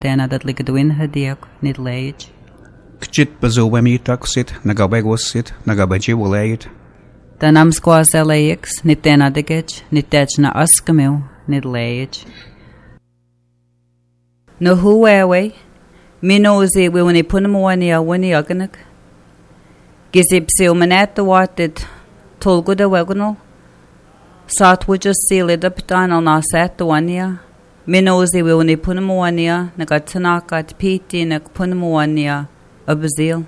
Tena dat ligadwin hadiak nid leij. Kchit bazuwemi taksit nagabegosit nagabajiwulayit. Tanam squas LAX nid tena digej nid dejna askamil nid leij. No huwewe minozi wiwani punamwani awani aganak. Gizib siw manat watid tolguda wegunal. Sat wujus sealed up danal na set the wania. Minozi wiwani punamwania nagatanakat piti nak punamwania abazil.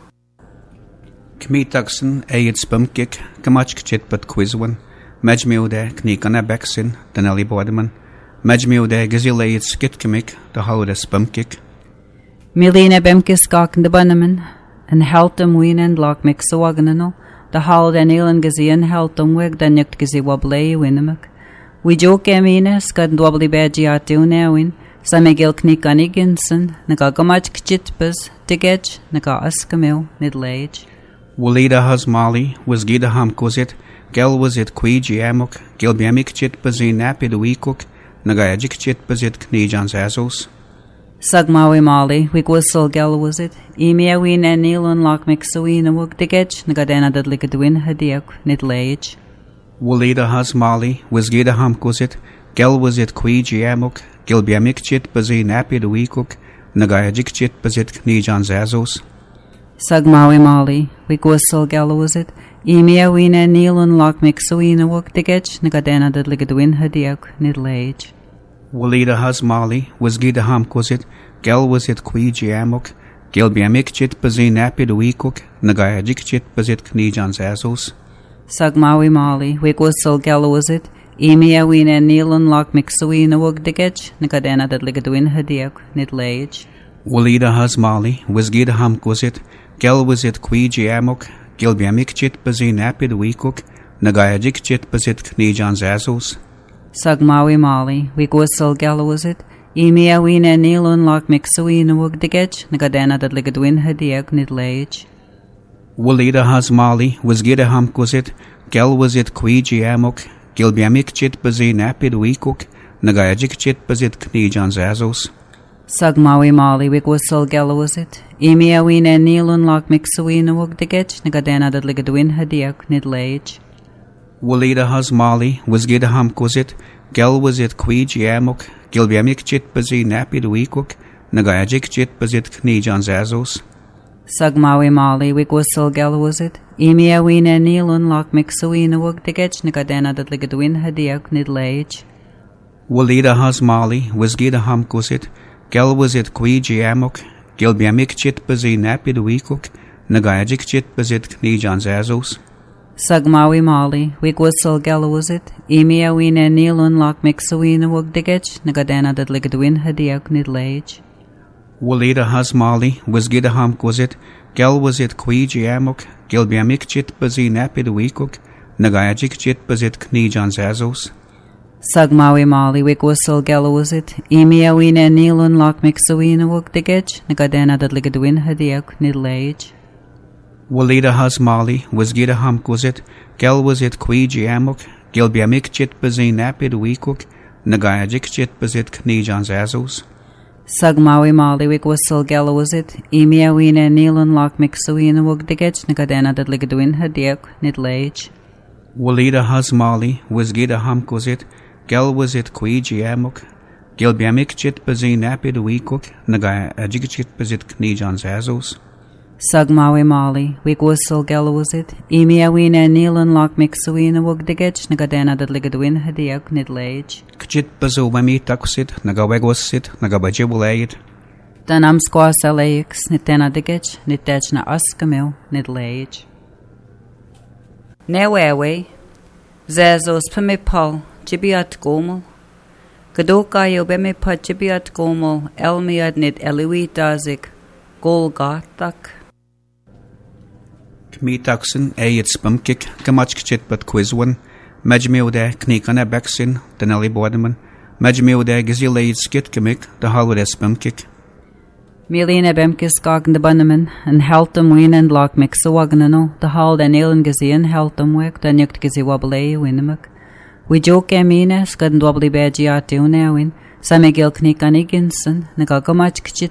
Kmitaksen ayit spumkik kamach kchit bat quizwan. Majmiude knikana beksin danali bodeman. Majmiude gizilayit skitkimik the holiday spumkik. Milena bemkis gak in the bunneman and held them ween and lock mix the wagonano. The holiday nail and gazian held them wig the nukt gizi wablay winnamak. We joke amina skad doubly badgy at unawin, Samigil knikaniginson, nagagamach kchitbas, tigej, naga askamil, nidlage. Wulida has Mali, was gida ham kozit, gel was it quiji amok, gil biamik chit bazin napid weekok, nagajik chit bazit knijans azos. Sagmawi Mali, we whistle gel was it, emia ween and nilun lock mixawin awuk tigej, nagadena that likadwin hadiak, nidlage. Wulida has Mali, was gida ham kozit, gel was it quiji amok, gil biamik chit bazin napid weekok, nagajik chit bazit knijans azos. Sagmawi Mali, we whistle gel was it, emia ween and nilun lock mixawin awuk tigej, nagadena that likadwin hadiak, nidlage. Wulida has Mali, was gida ham kozit, gel was it quiji amok, gil biamik chit bazin napid weekok, nagajik chit bazit knijans azos. Sagmawi Mali, we whistle gel was it, emia ween and nilun lock mixawin awuk tigej, nagadena that likadwin hadiak, nidlage. Wulida has Mali, was gida ham kozit, gel was it quiji amok, gil biamik chit bazin napid weekok, nagajik chit bazit knijans azos. Sagmawi Mali, we whistle gel was it, emia ween and nilun lock mixawin awuk tigej, nagadena that likadwin hadiak, nidlage. Wulida has Mali, was gida ham kozit, gel was it quiji amok, gil biamik chit bazin napid weekok, nagajik chit bazit knijans azos. Sagmawi Mali, we whistle gel was it, emia ween and nilun lock mixawin awuk tigej, nagadena that likadwin hadiak, nidlage. Wulida has Mali, was gida ham kozit, gel was it quiji amok, gil biamik chit bazin napid weekok, nagajik chit bazit knijans azos. Sagmawi Mali, we whistle gel was it, emia ween and nilun lock mixawin awuk tigej, nagadena that likadwin hadiak, nidlage. Wulida has Mali, was gida ham kozit, gel was it quiji amok, gil biamik chit bazin napid weekok, nagajik chit bazit knijans azos. Sagmawi Mali, we whistle gel was it, emia ween and nilun lock mixawin awuk tigej, nagadena that likadwin hadiak, nidlage. Wulida has Mali, was gida ham kozit, gel was it quiji amok, gil biamik chit bazin napid weekok, nagajik chit bazit knijans azos. Sagmawi Mali, we whistle gel was it, emia ween and nilun lock mixawin awuk tigej, nagadena that likadwin hadiak, nidlage. Wulida has Mali, was gida ham kozit, gel was it quiji amok, gil biamik chit bazin napid weekok, nagajik chit bazit knijans azos. Sagmawi Mali, we whistle gel was it, emia ween and nilun lock mixawin awuk tigej, nagadena that likadwin hadiak, nidlage. Wulida has Mali, was gida ham kozit, gel was it quiji amok, gil biamik chit bazin napid weekok, nagajik chit bazit knijans azos. Sagmawi Mali, we whistle gel was it, emia ween and nilun lock mixawin awuk tigej, nagadena that likadwin hadiak, nidlage. Kchit bazu wemi takusit, nagawegosit, nagabajibulayit. Tanam squas LAX, nitena digej, nitejna askamil, nidlage. Newewe, zezos pamipal, jibiat gomel. Gadoka yo bemipad jibiat gomel, elmiad nid eliwi dazik, golgatak. Kmitaksen ayit spumkik, kamach kchit bat quizwan, majmiude knikana beksin, danali bodeman, majmiude gizilayit skitkimik, the holiday spumkik. Milena bemkis gag in the bunneman, and held them ween and lock mix a wagonano, the holiday nail and gazian held them wick, the nukt gizi wablay winnamak. We joke amina, scud and wobbly badgy at unawin, Sa me gil knick an iginson na gagamach kchit